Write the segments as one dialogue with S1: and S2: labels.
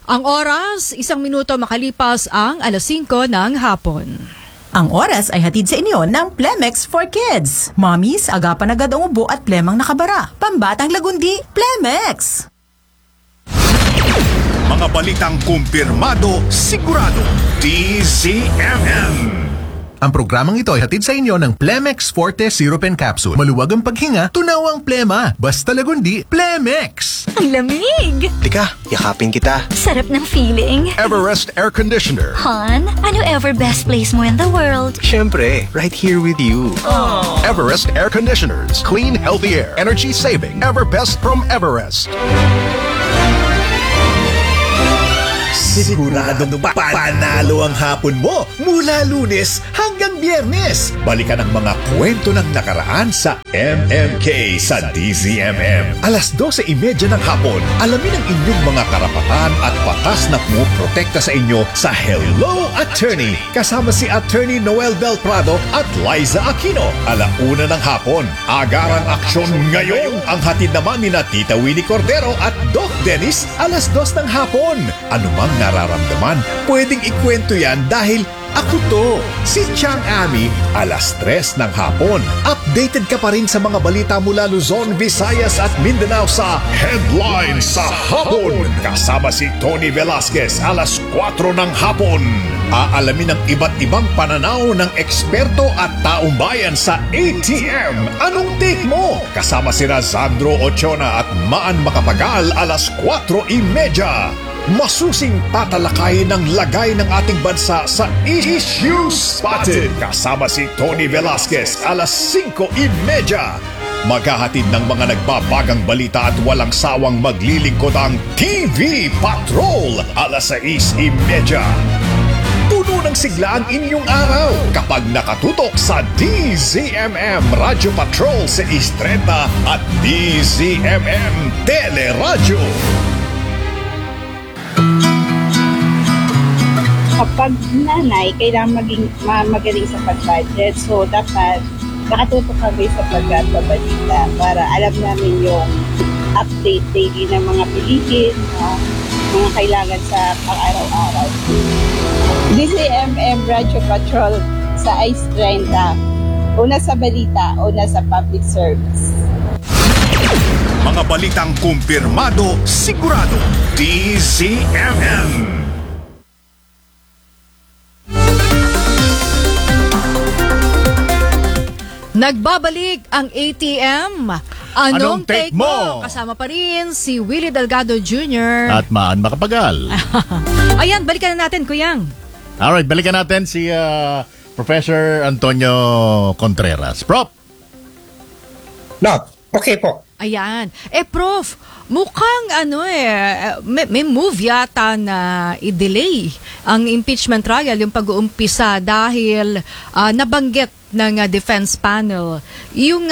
S1: Ang oras, 1 minuto makalipas ang 5:00 ng hapon.
S2: Ang oras ay hatid sa inyo ng Plemex for Kids. Mommies, agapan agad ang ubo at plemang nakabara. Pambatang lagundi, Plemex!
S3: Mga balitang kumpirmado, sigurado, DZMM.
S4: Ang programang ito ay hatid sa inyo ng Plemex Forte Syrup and Capsule. Maluwag ang paghinga, tunaw ang plema. Basta lagundi, Plemex!
S5: Ang lamig!
S6: Tika, yakapin kita.
S5: Sarap ng feeling.
S6: Everest Air Conditioner.
S5: Han, ano ever best place mo in the world?
S6: Siyempre, right here with you.
S5: Aww.
S6: Everest Air Conditioners. Clean, healthy air. Energy saving. Everbest from Everest.
S3: Siguradong panalo ang hapon mo mula Lunes hanggang Biyernes. Balikan ang mga kwento ng nakaraan sa MMK sa DZMM. 12:30 ng hapon, alamin ang inyong mga karapatan at batas na pumoprotekta sa inyo sa Hello Attorney. Kasama si Attorney Noel Del Prado at Liza Aquino. 1:00 ng hapon, agarang aksyon ngayon. Ang hatid naman ni na Tita Winnie Cordero at Doc Dennis, 2:00 ng hapon. Anumang nararamdaman, pwedeng ikwento yan dahil ako to, si Chang Ami, 3:00 ng hapon. Updated ka pa rin sa mga balita mula Luzon, Visayas at Mindanao sa Headline sa Hapon. Kasama si Tony Velasquez, 4:00 ng hapon. Aalamin ang iba't ibang pananaw ng eksperto at taong bayan sa ATM. Anong take mo? Kasama si Razandro Ochona at Maan Makapagal, 4:30. Masusing tatalakayin ng lagay ng ating bansa sa Issue Spotted. Kasama si Tony Velasquez, 5:30. Maghahatid ng mga nagbabagang balita at walang sawang maglilingkod ang TV Patrol, 6:30. Puno ng sigla ang inyong araw kapag nakatutok sa DZMM Radio Patrol sa Istreta at DZMM Teleradyo.
S7: Kapag nanay, kailangan magaling sa pag-budget. So, dapat nakatutok kami sa pagbabalita para alam namin yung update daily ng mga bilihin, mga kailangan sa pang-araw-araw. DZMM Radio Patrol sa Ice 30. Una sa balita, una sa public service.
S3: Mga balitang kumpirmado, sigurado, DZMM.
S1: Nagbabalik ang ATM. Anong take mo? Kasama pa rin si Willie Delgado Jr.
S8: At Maan Makapagal.
S1: Ayan, balikan na natin, Kuyang.
S8: Alright, balikan natin si Professor Antonio Contreras. Prof!
S9: Okay po.
S1: Ayan. Prof, mukhang may move yata na i-delay ang impeachment trial, yung pag-uumpisa dahil nabanggit ng defense panel yung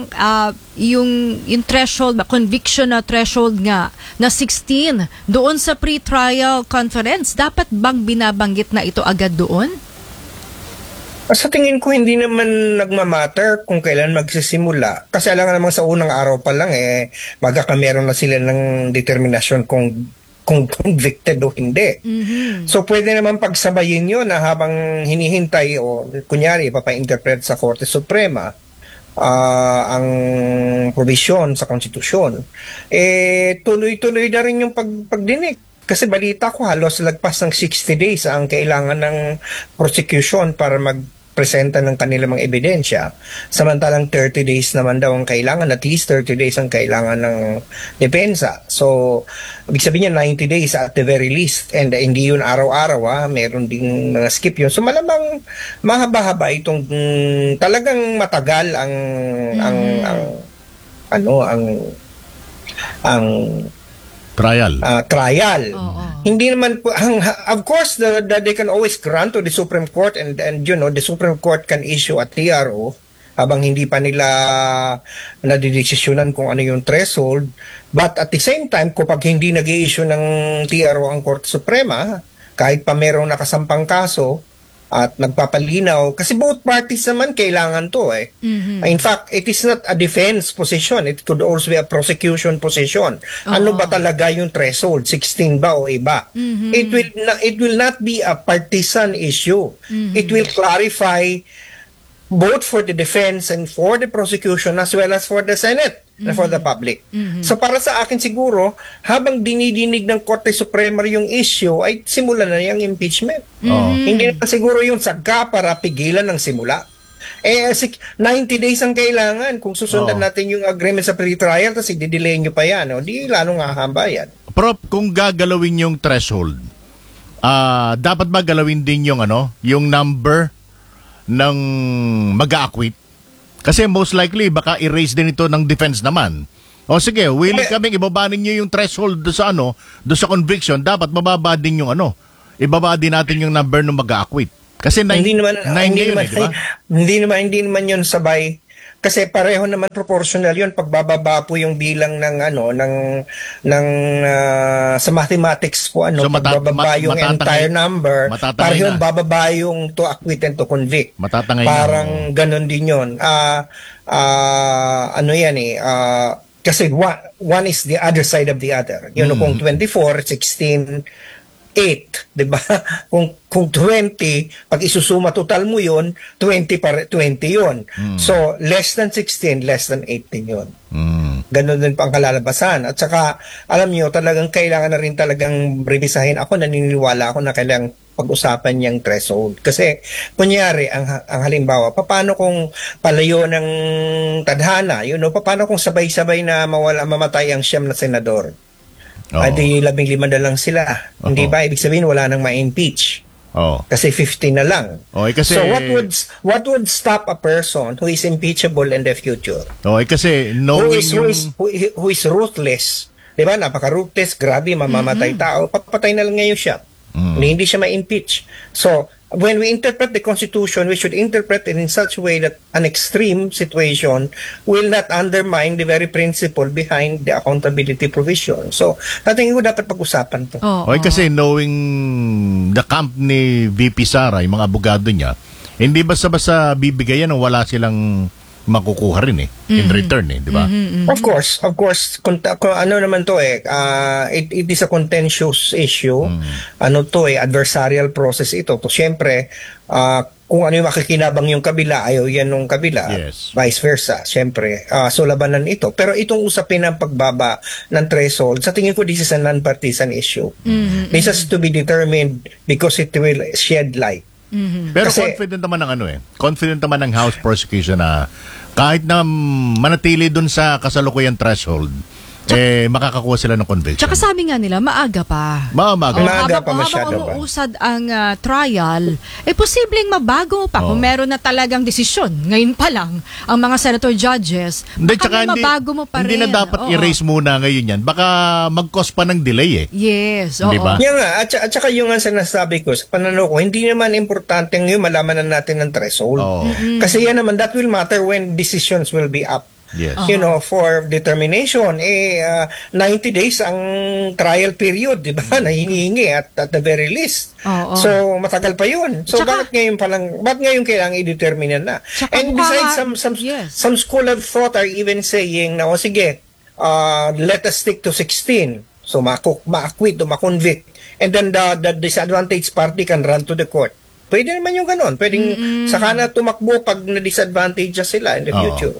S1: threshold, conviction na threshold nga na 16 doon sa pre-trial conference. Dapat bang binabanggit na ito agad doon?
S9: Sa tingin ko hindi naman nagmamatter kung kailan magsisimula. Kasi alam nga naman sa unang araw pa lang magkakameron na sila ng determinasyon kung convicted o hindi. Mm-hmm. So pwede naman pagsabayin yun na habang hinihintay o kunyari papa-interpret sa Korte Suprema ang provision sa konstitusyon, tuloy-tuloy na rin yung pagdinig. Kasi balita ko halos lagpas ng 60 days ang kailangan ng prosecution para presenta ng kanilang mga ebidensya. Samantalang 30 days naman daw ang kailangan, at least 30 days ang kailangan ng depensa. So, ibig sabihin niya 90 days at the very least. And hindi yun araw-araw, meron ding mga skip yun. So, malamang mahaba-haba itong talagang matagal ang
S8: trial.
S9: Trial. Hindi naman po, of course, they can always grant to the Supreme Court and the Supreme Court can issue a TRO habang hindi pa nila nadidesisyonan kung ano yung threshold. But at the same time, kapag hindi nag-i-issue ng TRO ang Korte Suprema, kahit pa merong nakasampang kaso, at nagpapalinaw kasi both parties naman kailangan to eh. In fact, it is not a defense position, it could also be a prosecution position. Ano ba talaga yung threshold, 16 ba o iba? It will not be a partisan issue. It will clarify both for the defense and for the prosecution as well as for the Senate and for the public. So para sa akin siguro, habang dinidinig ng Korte Suprema yung issue, ay simula na yung impeachment. Hindi na siguro yung sagka para pigilan ng simula. 90 days ang kailangan kung susundan natin yung agreement sa pre-trial tapos i-delay nyo pa yan. Di lalong hahamba yan.
S8: Prof, kung gagalawin yung threshold, dapat ba galawin din yung yung number ng mag-a-acquit? Kasi most likely, baka erase din ito ng defense naman. O sige, willing kaming ibaba ninyo yung threshold do sa sa conviction, dapat mababa din yung ibaba din natin yung number ng mag-a-acquit. Kasi
S9: hindi naman
S8: diba?
S9: Hindi naman yun sabay. Kasi pareho naman proportional yun pagbababa po yung bilang ng sa mathematics po
S8: So,
S9: pagbababa yung entire number, pareho bababa yung to acquit and to convict.
S8: Matatangay
S9: parang ganun din yun. Kasi one is the other side of the other. Kung 24, 16, 8, 'di ba? Kung 20, pag isusuma total mo 'yon, 20 'yon. So, less than 16, less than 18 'yon. Ganun din pa ang kalalabasan. At saka, alam niyo, talagang kailangan na rin talagang revisahin. Ako naniniwala ako na kailangang pag-usapan yung threshold. Kasi, kunyari, ang halimbawa, paano kung palayo ng tadhana? Paano kung sabay-sabay na mamatay ang siyam na senador? Di 15 na lang sila. Hindi ba? Ibig sabihin, wala nang ma-impeach. Kasi 15 na lang.
S8: Kasi,
S9: so what would stop a person who is impeachable in the future?
S8: Kasi knowing
S9: who is ruthless. Di ba? Napaka-ruthless, grabe, mamamatay tao. Papatay na lang ngayon siya. Hindi siya ma-impeach. So, when we interpret the Constitution, we should interpret it in such a way that an extreme situation will not undermine the very principle behind the accountability provision. So, natin ko dapat pag-usapan to.
S8: Kasi knowing the camp ni VP Sara, yung mga abogado niya, hindi basta-basta bibigayan ng wala silang makukuha rin in return di ba?
S9: Of course, naman to it is a contentious issue. Adversarial process ito. To syempre, kung ano yung makikinabang yung kabila, ayaw yan ng kabila.
S8: Yes.
S9: Vice versa, syempre. So labanan ito. Pero itong usapin ng pagbaba ng threshold, sa tingin ko this is a non-partisan issue. This has to be determined because it will shed light.
S8: Pero kasi, confident naman ng House Prosecution na kahit na manatili dun sa kasalukuyang threshold, makakakuha sila ng conviction.
S1: Tsaka sabi nga nila, maaga pa.
S9: Maaga pa masyado
S1: habang umuusad ang trial, posibleng mabago pa kung meron na talagang desisyon. Ngayon pa lang, ang mga senator judges, mabago mo pa rin.
S8: Hindi na dapat erase muna ngayon yan. Baka mag-cause pa ng delay
S1: Yes,
S8: Diba?
S9: Yan nga, at saka yung sinasabi ko, sa pananaw ko, hindi naman importante ngayon malaman na natin ng threshold. Kasi yan naman, that will matter when decisions will be up.
S8: Yes.
S9: For determination, 90 days ang trial period, di ba? Na hinihingi at the very least. So, matagal pa yun. So, bakit ngayon kailangan i-determine na? And besides, some school of thought are even saying na, sige, let us stick to 16. So, ma-acquit o ma-convict. And then the disadvantaged party can run to the court. Pwede naman yung ganon. Pwedeng saka na tumakbo pag na-disadvantage sila in the future.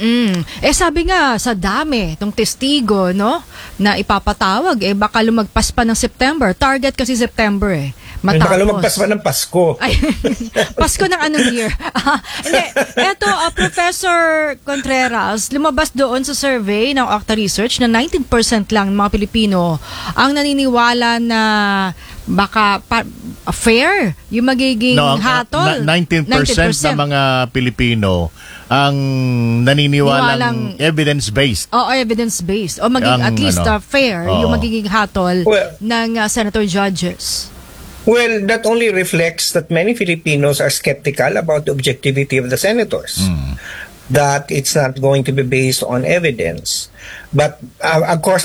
S1: Sabi nga, sa dami ng testigo, na ipapatawag, baka lumagpas pa ng September. Target kasi September matapos.
S9: Baka lumagpas pa ng Pasko.
S1: Ay, Pasko ng anong year? Hindi. Eto, Professor Contreras, lumabas doon sa survey ng Octa Research na 19% lang ng mga Pilipino ang naniniwala na baka fair yung magiging hatol.
S8: 19% ng mga Pilipino ang naniniwalang evidence-based.
S1: Evidence-based. O maging at least fair yung magiging hatol ng senator judges.
S9: Well, that only reflects that many Filipinos are skeptical about the objectivity of the senators. that it's not going to be based on evidence. But of course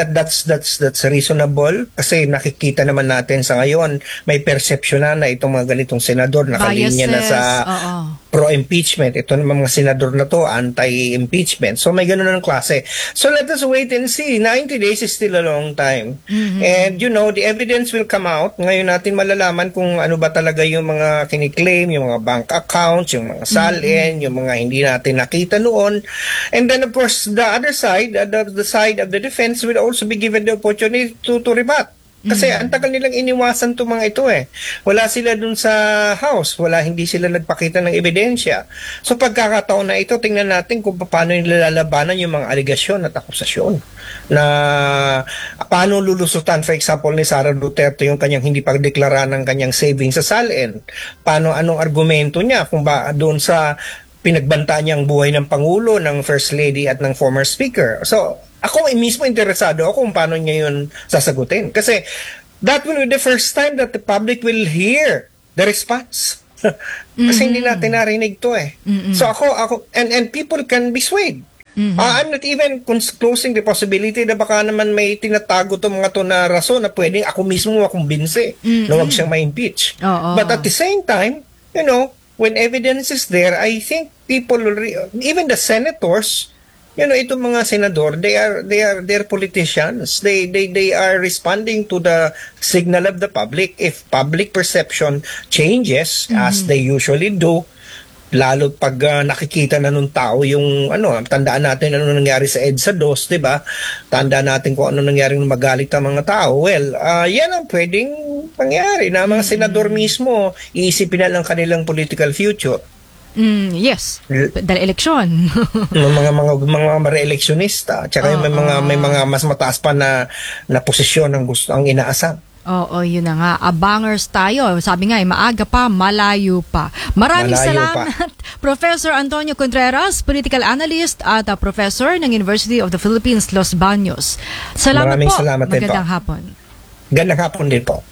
S9: that's reasonable kasi nakikita naman natin sa ngayon may perception na itong mga ganitong senador nakalinya na sa pro-impeachment. Ito naman mga senador na to anti-impeachment. So may ganun ng klase. So let us wait and see. 90 days is still a long time. And the evidence will come out. Ngayon natin malalaman kung ano ba talaga yung mga kiniklaim, yung mga bank accounts, yung mga salin, yung mga hindi natin nakita noon. And then of course the other side, the side of the defense will also be given the opportunity to rebut. Kasi ang tagal nilang iniwasan itong mga ito Wala sila dun sa House. Hindi sila nagpakita ng ebidensya. So pagkakataon na ito, tingnan natin kung paano nilalabanan yung mga aligasyon at akusasyon. Na paano lulusutan, for example, ni Sara Duterte yung kanyang hindi pagdeklara ng kanyang savings sa SALN. Anong argumento niya kung ba doon sa pinagbanta niyang buhay ng Pangulo, ng First Lady at ng former Speaker. So, ako mismo interesado ako kung paano niya yun sasagutin. Kasi that will be the first time that the public will hear the response. Kasi hindi natin narinig to So ako and people can be swayed. I'm not even closing the possibility na baka naman may tinatago to mga to na rason na pwedeng ako mismo makumbinse na wag siyang ma-impeach. But at the same time, when evidence is there, I think people will even the senators, itong mga senador, they're politicians. They are responding to the signal of the public. If public perception changes as they usually do, lalo pag nakikita na nung tao yung tandaan natin ano nangyari sa EDSA 2, 'di ba? Tandaan natin kung ano nangyari nung magalit ang mga tao. Well, yan ang pwedeng pangyari na mga senador mismo iisipin na lang kanilang political future.
S1: Yes. Dahil eleksyon.
S9: mga re-electionista, tsaka may mga mas mataas pa na posisyon ang inaasam.
S1: Oo, yun na nga. Abangers tayo. Sabi nga, maaga pa, malayo pa. Maraming salamat, Professor Antonio Contreras, political analyst at professor ng University of the Philippines, Los Baños. Salamat
S9: Maraming
S1: po.
S9: Salamat din po.
S1: Magandang hapon.
S9: Magandang hapon din po.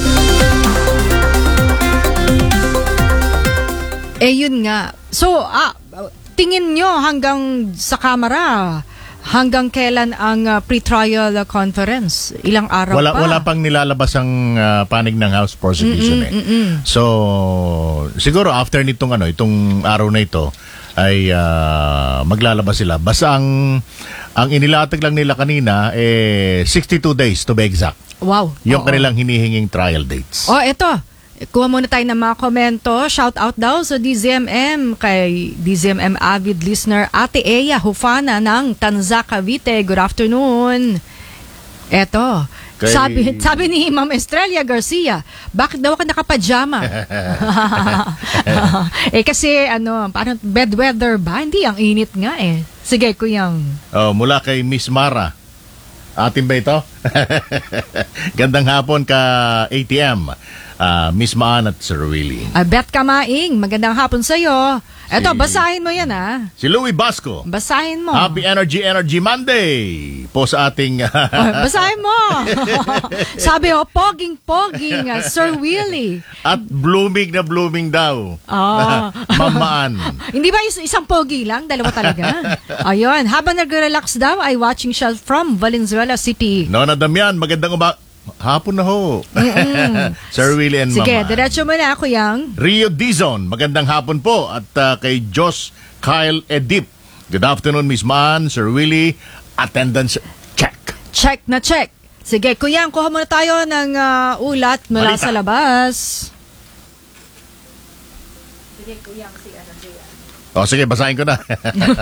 S1: Yun nga. So, tingin nyo hanggang sa Kamara, hanggang kailan ang pre-trial conference? Ilang araw pa?
S8: Wala pang nilalabas ang panig ng House Prosecution So, siguro after nitong itong araw na ito ay maglalabas sila. Basta ang inilatag lang nila kanina 62 days to be exact.
S1: Wow.
S8: Yung kanilang hinihinging trial dates.
S1: Eto. Kuha muna tayo ng mga komento. Shout out daw sa DZMM kay DZMM avid listener Ate Eya Hufana ng Tanza, Cavite. Good afternoon. Eto. Sabi ni Ma'am Estrella Garcia, bakit daw ka nakapajama? Kasi parang bad weather ba? Hindi, ang init nga Sige, kuyang.
S8: Mula kay Miss Mara. Atin ba ito? Gandang hapon ka ATM. Miss Maan at Sir Willie.
S1: Bet Kamaing, magandang hapon sa'yo. Eto, basahin mo yan
S8: Si Louie Basco.
S1: Basahin mo.
S8: Happy Energy Monday po sa ating...
S1: basahin mo. Sabi poging-poging, Sir Willie.
S8: At blooming na blooming daw. Mamaan.
S1: Hindi ba isang pogi lang? Dalawa talaga. Ayun, habang nag-relax daw ay watching siya from Valenzuela City.
S8: Nona Damian, magandang hapon na ho. Sir Willie and
S1: Sige,
S8: Mama.
S1: diretso mo na ako yang.
S8: Rio Dizon, magandang hapon po. At kay Josh Kyle Edip. Good afternoon, Miss Man, Sir Willie. Attendance check.
S1: Check na check. Sige, kuyang, kuha muna tayo ng ulat mula sa labas. Sige, kuyang,
S8: sige, basahin ko na.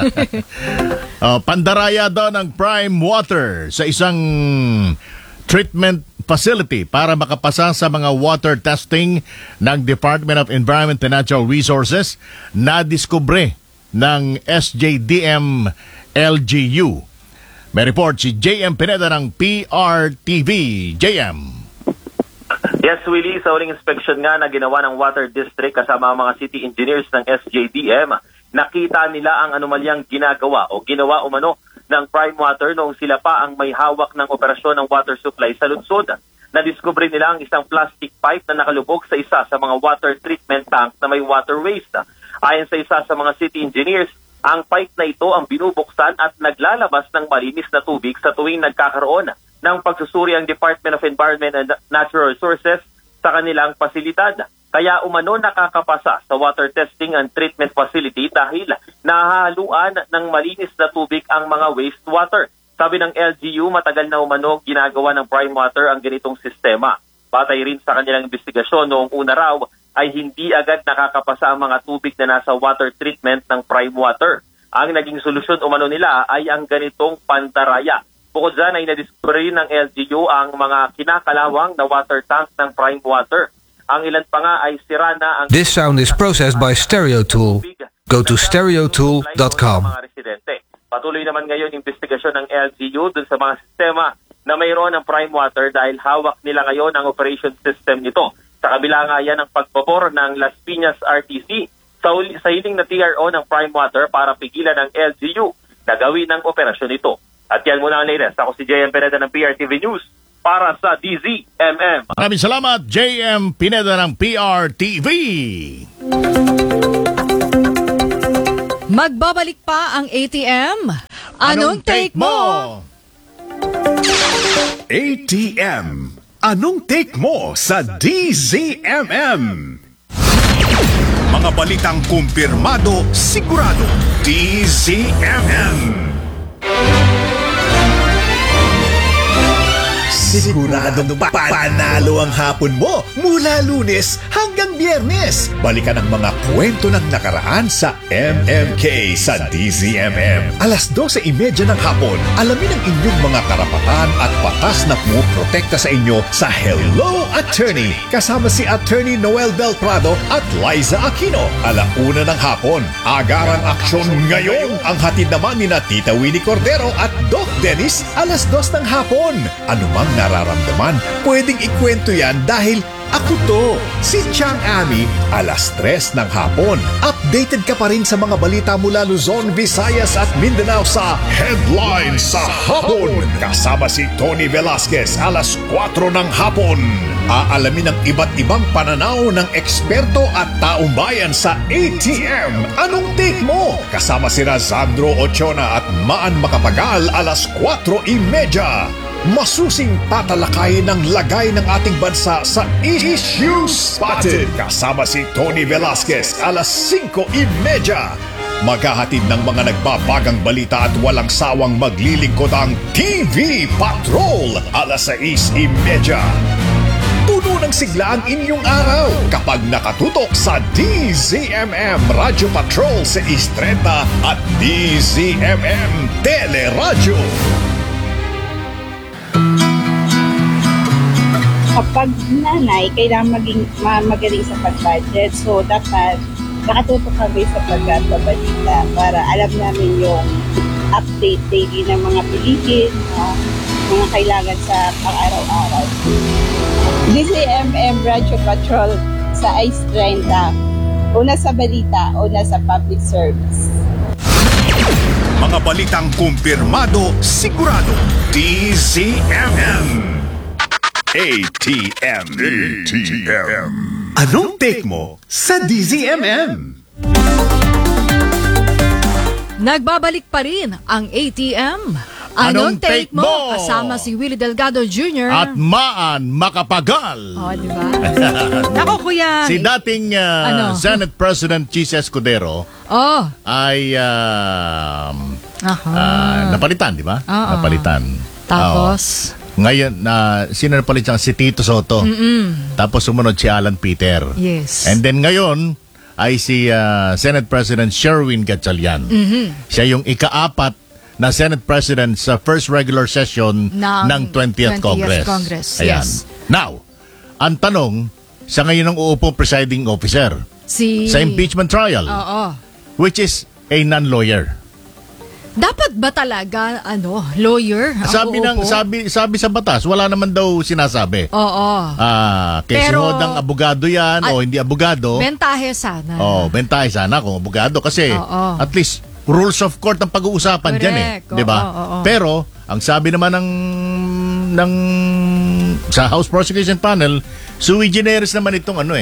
S8: Pandaraya daw ng Prime Water sa isang treatment facility para makapasa sa mga water testing ng Department of Environment and Natural Resources na diskubre ng SJDM LGU. May report si JM Pineda ng PRTV. JM.
S10: Yes, Willie, sa uling inspection nga na ginawa ng Water District kasama ang mga city engineers ng SJDM, nakita nila ang anomalyang ginagawa o ginawa umano ng Prime Water noong sila pa ang may hawak ng operasyon ng water supply sa lungsod. Nadiskubre nila ang isang plastic pipe na nakalubog sa isa sa mga water treatment tank na may water waste. Ayon sa isa sa mga city engineers, Ang pipe na ito ang binubuksan at naglalabas ng malinis na tubig sa tuwing nagkakaroon ng pagsusuri ang Department of Environment and Natural Resources sa kanilang pasilidad. Kaya umano nakakapasa sa water testing and treatment facility dahil nahahaluan ng malinis na tubig ang mga wastewater. Sabi ng LGU, matagal na umano ginagawa ng Prime Water ang ganitong sistema. Batay rin sa kanilang investigasyon, noong una raw ay hindi agad nakakapasa ang mga tubig na nasa water treatment ng Prime Water. Ang naging solusyon umano nila ay ang ganitong pantaraya. Bukod dyan ay nadiscover rin ng LGU ang mga kinakalawang na water tank ng Prime Water. Ang ilan pa nga ay sira na ang...
S11: This sound is processed by Stereo Tool. Go to stereotool.com.
S10: Mga residente. Patuloy naman ngayon investigasyon ng LGU dun sa mga sistema na mayroon ng Prime Water dahil hawak nila ngayon ang operation system nito. Sa kabila nga yan ang pagbabor ng Las Piñas RTC sa hiling na TRO ng Prime Water para pigilan ng LGU na gawin ang operasyon ito. At yan muna ang latest. Ako si JM Pineda ng PRTV News para sa DZMM.
S8: Maraming salamat, JM Pineda ng PRTV.
S1: Magbabalik pa ang ATM. Anong take mo?
S3: ATM. Anong take mo sa DZMM? Mga balitang kumpirmado, sigurado. DZMM. Siguradong panalo ang hapon mo mula Lunes hanggang Biyernes. Balikan ang mga kwento ng nakaraan sa MMK sa DZMM. Alas 12:30 ng hapon, alamin ang inyong mga karapatan at batas na pumoprotekta sa inyo sa Hello Attorney. Kasama si Attorney Noel Del Prado at Liza Aquino. 1:00 ng hapon, agarang aksyon ngayon. Ang hatid naman ni Tita Winnie Cordero at Doc Dennis, 2:00 ng hapon. Anumang nararamdaman, pwedeng ikwento yan dahil ako to, si Chang Ami, 3:00 ng hapon. Updated ka pa rin sa mga balita mula Luzon, Visayas at Mindanao sa Headline sa Hapon. Kasama si Tony Velasquez, 4:00 ng hapon. Aalamin ang iba't ibang pananaw ng eksperto at taong bayan sa ATM. Anong take mo? Kasama si Razandro Ochona at Maan Makapagal, 4:30. Masusing tatalakayin ng lagay ng ating bansa sa Issue Spotted. Kasama si Tony Velasquez, 5:30. Maghahatid ng mga nagbabagang balita at walang sawang maglilingkod ang TV Patrol, 6:30. Puno ng sigla ang inyong araw kapag nakatutok sa DZMM Radio Patrol sa 6:30 at DZMM Teleradyo.
S7: Kapag nanay, kailangan magaling sa pag-budget. So, dapat nakatutok kami sa pagbabalita para alam namin yung update daily ng mga pelikin, mga kailangan sa pang-araw-araw. DZMM Radio Patrol sa ICE 30. Una sa balita, una sa public service.
S3: Mga balitang kumpirmado, sigurado. DZMM. ATM. Anong take mo sa DZMM?
S1: Nagbabalik pa rin ang ATM. Anong take mo? Kasama si Willie Delgado Jr.
S8: At Maan Makapagal.
S1: Oh, di ba? Nako, kuya.
S8: Si dating Senate President Chis Escudero ay napalitan, di ba? Napalitan.
S1: Tapos?
S8: Ngayon, sino napalit siya? Si Tito Soto. Tapos sumunod si Alan Peter.
S1: Yes.
S8: And then ngayon ay si Senate President Sherwin Gatchalian. Siya yung ika-4 na Senate President sa first regular session ng 20th Congress. Ayan.
S1: Yes.
S8: Now, ang tanong, siya ngayon ang uupo presiding officer sa impeachment trial. Which is a non-lawyer.
S1: Dapat ba talaga lawyer ang
S8: sabi sa batas, wala naman daw sinasabi. Kaya sinod ang abogado yan o hindi abogado.
S1: Bentahe sana.
S8: Bentahe sana kung abogado kasi at least rules of court ang pag-uusapan diyan eh, 'di ba? Pero ang sabi naman ng sa House Prosecution Panel, sui generis naman itong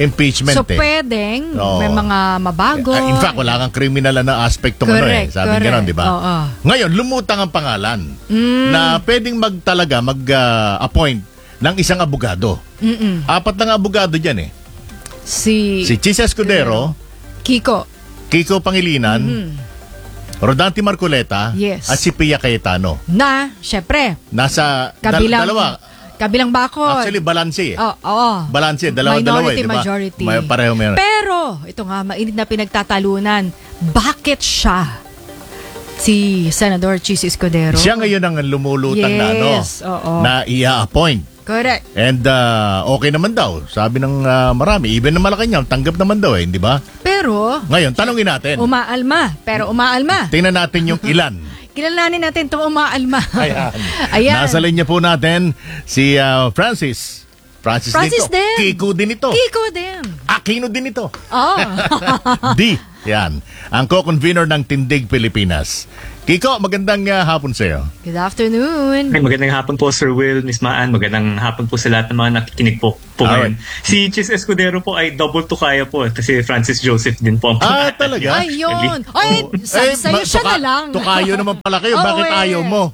S8: impeachment
S1: So pwedeng
S8: Oo.
S1: may mga mabago.
S8: In fact, wala kang criminal na aspekto ano
S1: Correct,
S8: Sabi
S1: correct.
S8: gano'n, di ba?
S1: Oo.
S8: Ngayon, lumutang ang pangalan na pwedeng mag-appoint ng isang abogado. Apat na abogado dyan
S1: Si
S8: Si Chis Escudero,
S1: Kiko.
S8: Kiko Pangilinan, Rodante Marcoleta,
S1: Yes.
S8: at si Pia Cayetano.
S1: Na, syempre,
S8: Nasa
S1: kabilang bakod.
S8: Actually, balanse
S1: Oo.
S8: Balanse, dalawa-dalawa
S1: Minority,
S8: di ba?
S1: majority.
S8: May pareho meron.
S1: Pero, ito nga, mainit na pinagtatalunan. Bakit siya? Si Senador Chis Escudero.
S8: Siya ngayon ang lumulutang
S1: Yes, oo.
S8: na i-appoint.
S1: Correct.
S8: And okay naman daw. Sabi ng marami, even ng Malacanang, tanggap naman daw di ba?
S1: Pero,
S8: Ngayon, tanongin natin.
S1: umaalma. Tingnan
S8: natin yung ilan.
S1: Kilalanin natin itong umaalma.
S8: Ayan.
S1: Ayan.
S8: Nasa linya po natin si Francis. Francis
S1: din.
S8: Kiko din ito.
S1: Kiko din.
S8: Aquino din ito.
S1: Oh.
S8: D. Yan. Ang co-convener ng Tindig Pilipinas. Kiko, magandang hapon sa iyo.
S1: Good afternoon.
S12: Ay, magandang hapon po, Sir Will, Miss Maan. Magandang hapon po sa lahat ng mga nakikinig po ngayon. Si Chis Escudero po ay double to kaya po kasi Francis Joseph din po ang pangalan.
S8: Talaga?
S1: Ayun. Ay, sa'yo siya na lang.
S8: Tukayo naman pala kayo.
S1: Oo,
S8: Bakit ayaw mo?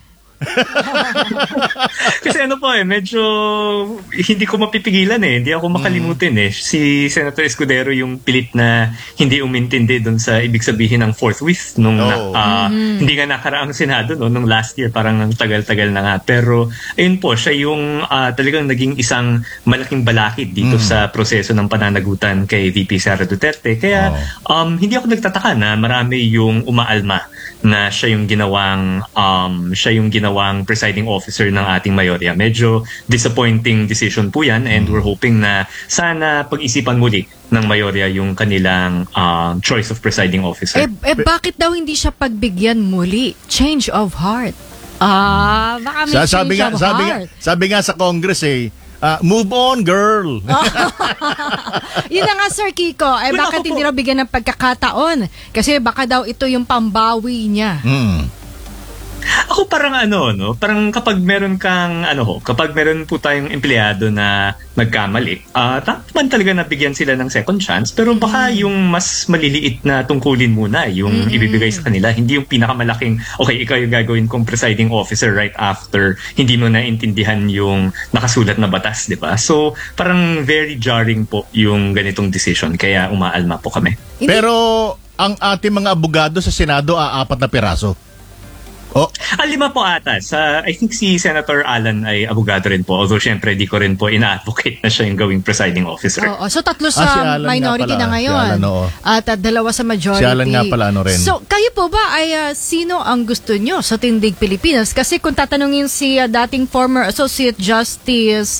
S12: Kasi medyo hindi ko mapipigilan hindi ako makalimutin si Senator Escudero yung pilit na hindi umintindi doon sa ibig sabihin ng forthwith nung hindi nga nakaraang Senado nung last year, parang ang tagal-tagal na nga, pero ayun po siya yung talagang naging isang malaking balakid dito sa proseso ng pananagutan kay VP Sara Duterte, kaya hindi ako nagtataka na marami yung umaalma na siya yung ginawang presiding officer ng ating mayorya. Medyo disappointing decision po yan, and we're hoping na sana pag-isipan muli ng mayorya yung kanilang choice of presiding officer.
S1: Bakit daw hindi siya pagbigyan muli? Change of heart. Baka may change of heart.
S8: Sabi nga sa Congress move on, girl.
S1: Yun na nga, Sir Kiko. Bakit hindi raw bigyan ng pagkakataon? Kasi baka daw ito yung pambawi niya.
S12: Ako parang parang kapag meron po tayong empleyado na nagkamali, naman talaga nabigyan sila ng second chance, pero baka yung mas maliliit na tungkulin muna yung ibibigay sa kanila, hindi yung pinakamalaking, okay, ikaw yung gagawin kong presiding officer right after hindi mo naintindihan yung nakasulat na batas, di ba? So, parang very jarring po yung ganitong decision, kaya umaalma po kami.
S8: Pero, ang ating mga abogado sa Senado, 4 na piraso.
S12: 5 po ata. I think si Senator Alan ay abogado rin po. Although syempre di ko rin po ina-advocate na siya yung gawing presiding officer.
S1: So 3 sa
S8: si
S1: minority
S8: pala,
S1: na ngayon.
S8: Si Alan,
S1: at 2 sa majority.
S8: Si Alan nga pala rin.
S1: So kayo po ba ay sino ang gusto nyo sa Tindig Pilipinas? Kasi kung tatanungin si dating former Associate Justice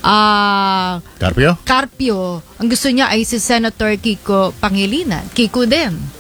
S1: Carpio, ang gusto niya ay si Senator Kiko Pangilinan. Kiko din.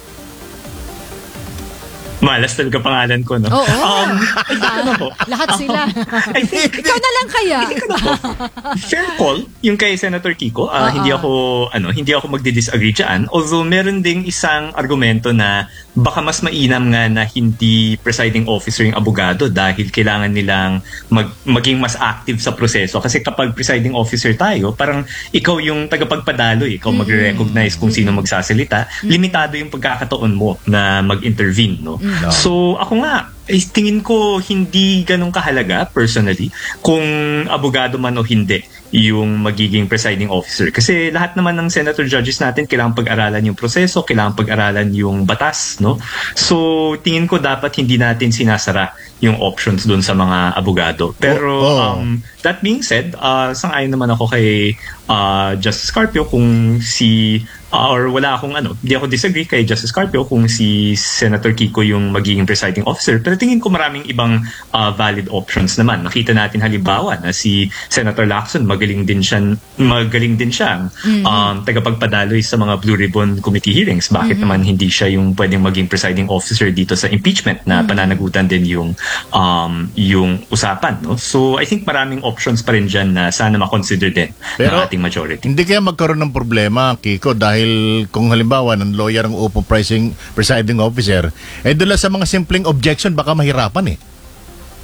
S12: Malas talaga pangalan ko, no?
S1: Oo. Lahat sila. Ikaw na lang kaya.
S12: Fair call yung kay Senator Kiko. Hindi ako magdi-disagree diyan. Although meron ding isang argumento na baka mas mainam nga na hindi presiding officer yung abogado dahil kailangan nilang maging mas active sa proseso. Kasi kapag presiding officer tayo, parang ikaw yung tagapagpadalo, ikaw magre-recognize kung sino magsasalita. Limitado yung pagkakataon mo na mag-intervene, no? So ako nga, tingin ko hindi ganun kahalaga personally kung abogado man o hindi yung magiging presiding officer. Kasi lahat naman ng senator judges natin kailangan pag-aralan yung proseso, kailangan pag-aralan yung batas, no? So tingin ko dapat hindi natin sinasara yung options doon sa mga abogado. Pero that being said, sang-ayon naman ako kay Justice Carpio kung hindi ako disagree kay Justice Carpio kung si Senator Kiko yung magiging presiding officer. Pero tingin ko maraming ibang valid options naman. Nakita natin halimbawa na si Senator Lacson magaling din siya tagapagpadaloy sa mga Blue Ribbon Committee hearings. Bakit naman hindi siya yung pwedeng maging presiding officer dito sa impeachment na pananagutan din yung usapan, no? So I think maraming options pa rin dyan na sana makonsider din ng ating majority.
S8: Hindi kaya magkaroon ng problema, Kiko, dahil kung halimbawa ng lawyer ang upong presiding officer, doon sa mga simpleng objection baka mahirapan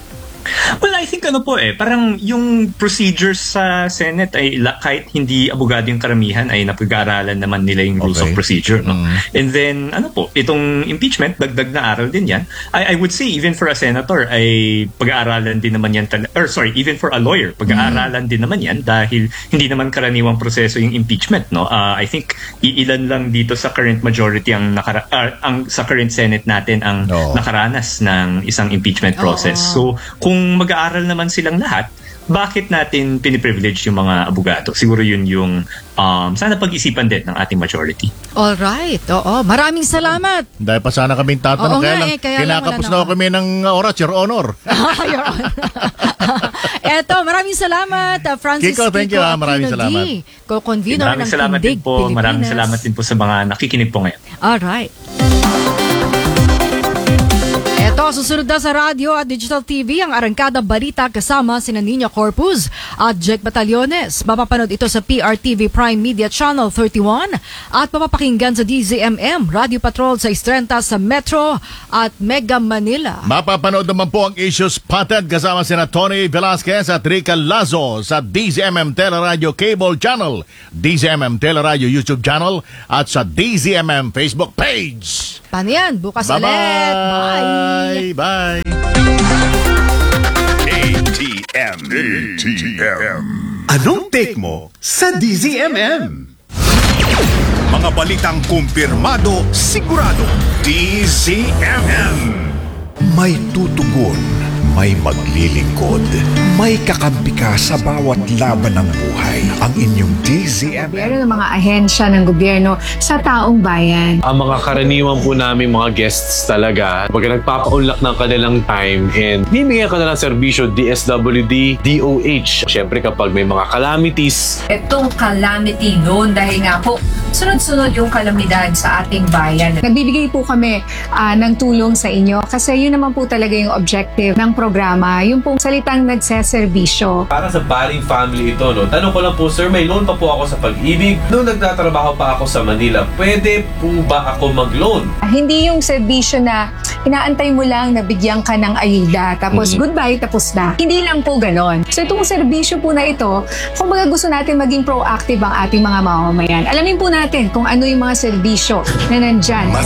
S12: Well, I think parang yung procedures sa Senate ay kahit hindi abogado yung karamihan ay napag-aaralan naman nila yung rules of procedure. No? And then, itong impeachment, dagdag na aral din yan. I would say even for a senator ay pag-aaralan din naman yan, even for a lawyer, pag-aaralan din naman yan dahil hindi naman karaniwang proseso yung impeachment. No? I think iilan lang dito sa current majority sa current Senate natin ang nakaranas ng isang impeachment process. So, kung mag-aaral naman silang lahat, bakit natin piniprivilege yung mga abogado? Siguro yun yung sana pag-isipan din ng ating majority.
S1: Alright. Oo. Maraming salamat.
S8: Dahil pa sana kaming tatanong. Kaya kinakapos na kami ng oras, Your Honor.
S1: Your Honor. Eto, maraming salamat, Francis
S8: Kiko. Thank you. Maraming salamat.
S1: Co-convener ng Tindig Pilipinas.
S12: Maraming salamat din po sa mga nakikinig po ngayon.
S1: Alright. Ito, susunod na sa radyo at digital TV ang Arangkada Balita kasama sina Nina Corpus at Jack Batallones. Mapapanood ito sa PRTV Prime Media Channel 31 at mapapakinggan sa DZMM Radio Patrol sa 30 sa Metro at Mega Manila.
S8: Mapapanood naman po ang Issues Spotted kasama sina Tony Velasquez at Rica Lazo sa DZMM Teleradio Cable Channel, DZMM Teleradio YouTube Channel at sa DZMM Facebook page.
S1: Paano yan? Bukas ulit. Bye!
S8: Bye!
S3: ATM. Anong take mo sa DZMM? Mga balitang kumpirmado, sigurado. DZMM. May tutugon, may maglilingkod, may kakampi ka sa bawat laban ng buhay. Ang inyong DZMM.
S13: Gobyerno ng mga ahensya ng gobyerno sa taong bayan.
S14: Ang mga karaniwan po namin mga guests talaga, pag nagpapaunlak ng kanilang time and bibigyan ka na ng serbisyo, DSWD, DOH. Siyempre kapag may mga calamities.
S15: Itong calamity noon dahil nga po, sunod-sunod yung kalamidad sa ating bayan.
S13: Nagbibigay po kami ng tulong sa inyo kasi yun naman po talaga yung objective ng programa, yung pong salitang nagseserbisyo.
S14: Para sa Baling family ito, no? Tanong ko lang po, sir, may loan pa po ako sa Pag-ibig. Noong nagtatrabaho pa ako sa Manila, pwede po ba ako mag-loan?
S13: Hindi yung serbisyo na inaantay mo lang na bigyan ka ng ayuda, tapos goodbye, tapos na. Hindi lang po ganon. So itong serbisyo po na ito, kung baga gusto natin maging proactive ang ating mga mamamayan, alamin po natin kung ano yung mga serbisyo na nandyan.